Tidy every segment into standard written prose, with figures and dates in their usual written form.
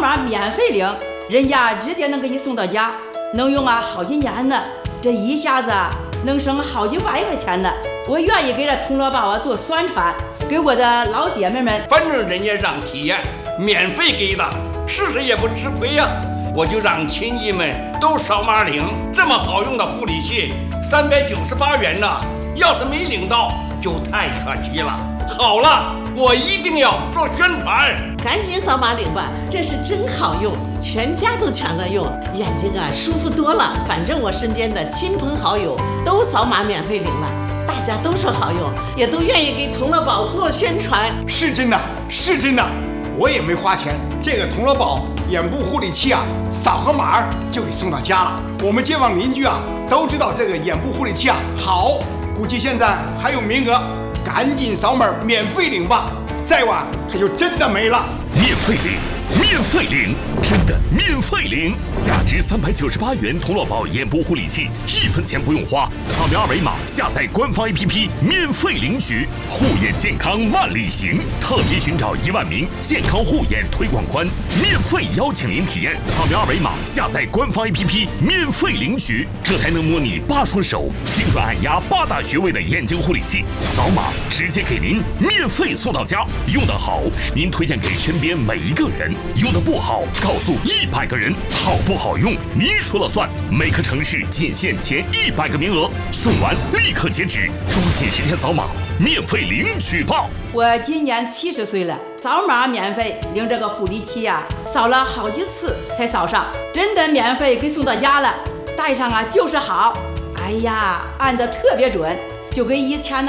码免费领，人家直接能给你送到家，能用好几年呢，这一下子能省好几万块钱呢。我愿意给这铜锣包做宣传，给我的老姐妹们。 反正人家让体验，免费给的，试试也不吃亏呀。我就让亲戚们都扫码领，这么好用的护理器，398元呢。要是没领到，就太可惜了。好了，我一定要做宣传， 赶紧扫码领吧，这是真好用，全家都抢着用，眼睛舒服多了。反正我身边的亲朋好友都扫码免费领了，大家都说好用，也都愿意给铜锣宝做宣传。 是真的，是真的，我也没花钱，这个铜锣宝眼部护理器扫个码就给送到家了。我们街坊邻居都知道这个眼部护理器好，估计现在还有名额，赶紧扫码免费领吧，再晚可就真的没了。 免费领，免费领，真的免费领！价值398元铜锣宝眼部护理器，1分钱不用花，扫描二维码下载官方 APP 免费领取。护眼健康万里行，特别寻找1万名健康护眼推广官，免费邀请您体验。扫描二维码下载官方 APP 免费领取，这台能模拟8双手、精准按压8大穴位的眼睛护理器，扫码直接给您免费送到家。用得好，您推荐给身边每一个人；用得不好，告诉100个人。好不好用，您说了算。每个城市仅限前100个名额，送完立刻截止，抓紧时间扫码，免费领取吧。 我今年70岁了，扫码免费领这个护理器扫了好几次才扫上，真的免费给送到家了。戴上就是好，哎呀，按得特别准，就跟以前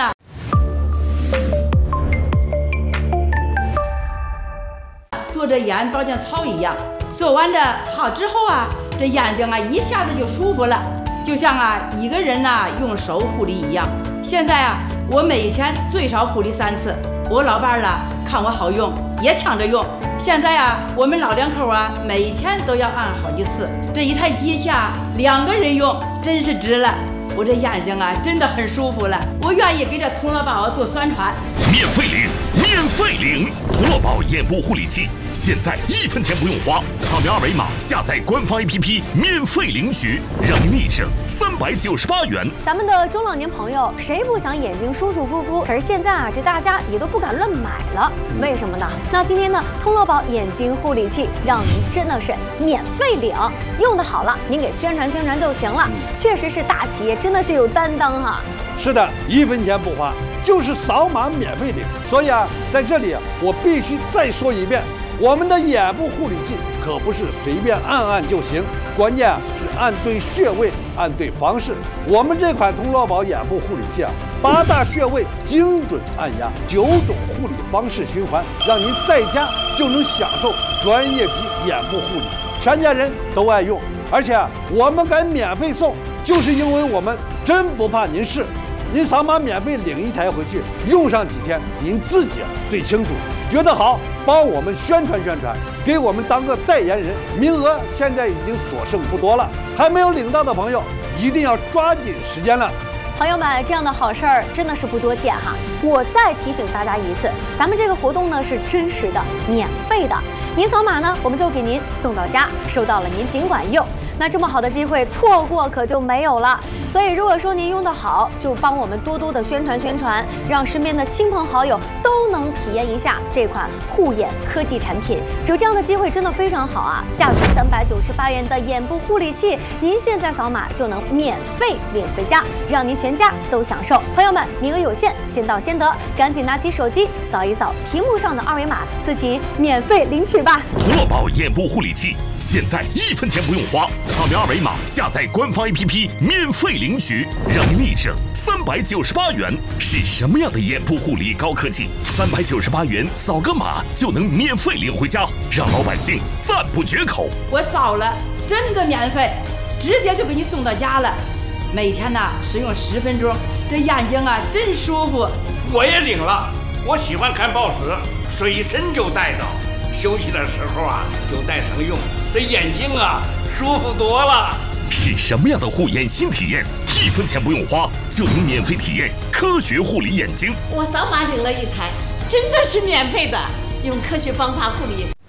做着眼保健操一样。做完的好之后这眼睛一下子就舒服了，就像一个人用手护理一样。现在我每天最少护理3次，我老伴看我好用，也抢着用。现在我们老两口每天都要按好几次，这一台机器2个人用真是值了。我这眼睛真的很舒服了，我愿意给这铜锣宝做宣传。 免费领，免费领铜锣宝眼部护理器，现在1分钱不用花，扫描二维码下载官方 APP 免费领取，让您省398元。 咱们的中老年朋友谁不想眼睛舒舒服服？可是现在这大家也都不敢乱买了，为什么呢？那今天呢，铜锣宝眼睛护理器让您真的是免费领，用的好了，您给宣传宣传就行了。确实是大企业，真的是有担当是的，1分钱不花，就是扫码免费领。所以在这里我必须再说一遍，我们的眼部护理器可不是随便按按就行，关键是按对穴位，按对方式。我们这款铜锣宝眼部护理器8大穴位精准按压，9种护理方式循环，让您在家就能享受专业级眼部护理，全家人都爱用。而且我们敢免费送，就是因为我们真不怕您试。您扫码免费领1台回去，用上几天您自己最清楚。觉得好，帮我们宣传宣传，给我们当个代言人。名额现在已经所剩不多了，还没有领到的朋友一定要抓紧时间了。 朋友们，这样的好事儿真的是不多见我再提醒大家一次，咱们这个活动呢是真实的、免费的。您扫码呢，我们就给您送到家，收到了您尽管用。那这么好的机会错过可就没有了。所以如果说您用得好，就帮我们多多的宣传宣传，让身边的亲朋好友都能体验一下这款护眼科技产品。只有这样的机会真的非常好价值398元的眼部护理器，您现在扫码就能免费领回家，让您全家都享受。朋友们，名额有限，先到先得，赶紧拿起手机扫一扫屏幕上的二维码，自己免费领取吧。 铜锣宝眼部护理器现在1分钱不用花，扫描二维码下载官方 APP 免费领取，让您立省398元。是什么样的眼部护理高科技？398元扫个码就能免费领回家，让老百姓赞不绝口。 我扫了，真的免费，直接就给你送到家了。每天使用10分钟，这眼睛真舒服。 我也领了，我喜欢看报纸，随身就带着，休息的时候就带上用，这眼睛舒服多了。 是什么样的护眼新体验？1分钱不用花就能免费体验科学护理眼睛。 我扫码领了1台，真的是免费的，用科学方法护理